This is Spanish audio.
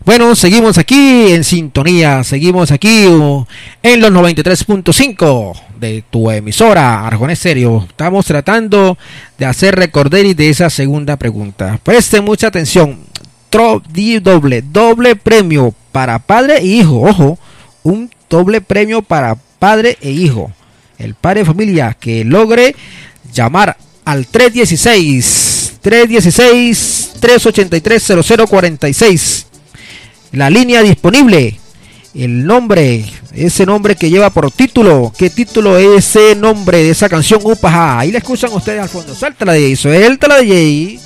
Bueno, seguimos aquí en sintonía, seguimos aquí en los 93.5 de tu emisora Arjona Estéreo. Estamos tratando de hacer recorderis de esa segunda pregunta. Presten mucha atención. Doble premio para padre e hijo. Ojo, un doble premio para padre e hijo. El padre de familia que logre llamar al 316-383-0046. La línea disponible, el nombre, ese nombre que lleva por título. ¿Qué título es ese nombre de esa canción? Upaja, ahí la escuchan ustedes al fondo. Suéltala de Jay, suéltala de Jay.